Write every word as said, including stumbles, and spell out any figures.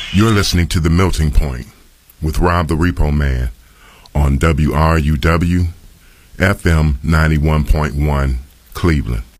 You're listening to The Melting Point with Rob the Repo Man on W R U W F M ninety-one point one Cleveland.